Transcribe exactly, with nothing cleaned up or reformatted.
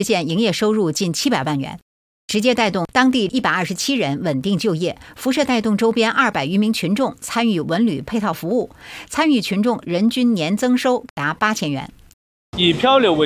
实现营业收入近七百万元，直接带动当地一百二十七人稳定就业，辐射带动周边二百余名群众参与文旅配套服务，参与群众人均年增收达八千元。 以漂流为